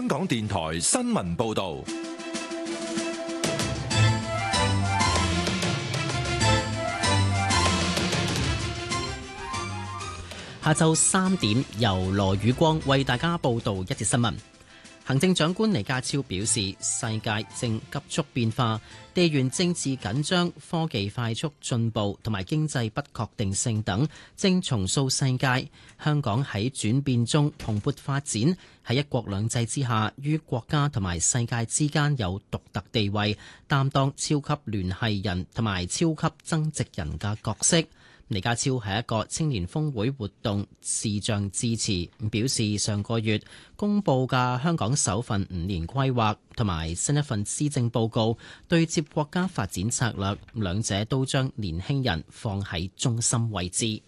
港電台新聞報道。 下晝3點，由羅宇光為大家報道一節新聞。行政長官李家超表示，世界正急速變化，地緣政治緊張、科技快速進步同埋經濟不確定性等，正重塑世界。香港喺轉變中蓬勃發展，喺一國兩制之下，於國家同埋世界之間有獨特地位，擔當超級聯繫人同埋超級增值人嘅角色。李家超喺一個青年峰會活動視像致辭，表示上個月公布嘅香港首份5年規劃同埋新一份施政報告對接國家發展策略，兩者都將年輕人放喺中心位置。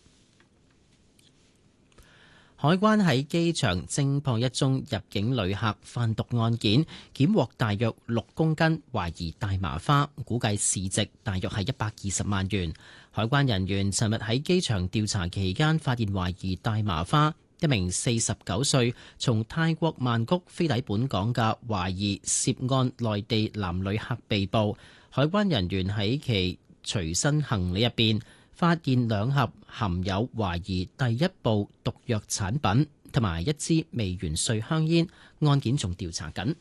海關喺機場偵破一宗入境旅客販毒案件，檢獲大約6公斤懷疑大麻花，估計市值大約係120萬元。海關人員尋日喺機場調查期間發現懷疑大麻花，一名49歲從泰國曼谷飛抵本港嘅懷疑涉案內地男旅客被捕。海關人員喺其隨身行李入邊發現2盒含有懷疑第一部毒藥產品，同埋1支未完稅香煙，案件仲調查緊。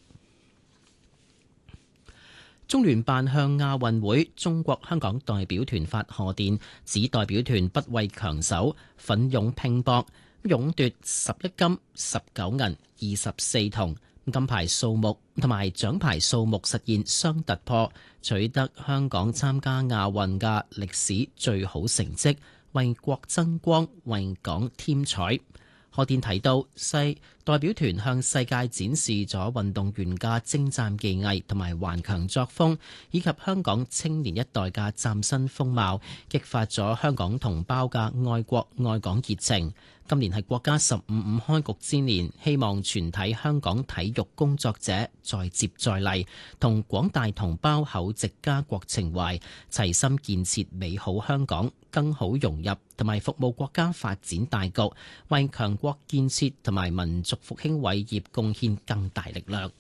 中聯辦向亞運會中國香港代表團發賀電，指代表團不畏強手，奮勇拼搏，勇奪11金、19銀、24銅，金牌數目同埋獎牌數目實現雙突破，取得香港參加亞運嘅歷史最好成績，為國爭光，為港添彩。賀電提到，代表團向世界展示咗運動員嘅精湛技藝同埋頑強作風，以及香港青年一代嘅嶄新風貌，激發咗香港同胞嘅愛國愛港熱情。今年係國家15.5開局之年，希望全體香港體育工作者再接再厲，同廣大同胞厚植家國情懷，齊心建設美好香港，更好融入同埋服務國家發展大局，為強國建設同埋民族復興偉業貢獻更大力量。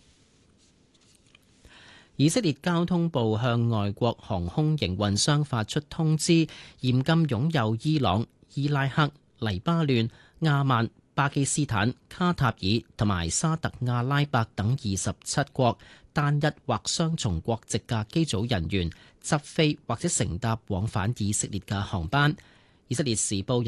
以色列交通部向外國航空營運商發出通知，嚴禁擁有伊朗、伊拉克、黎巴嫩、亞曼、巴基斯坦、卡塔爾同埋沙特阿拉伯等27國單一或雙重國籍嘅機組人員執飛或者乘搭往返以色列嘅航班。以色列時報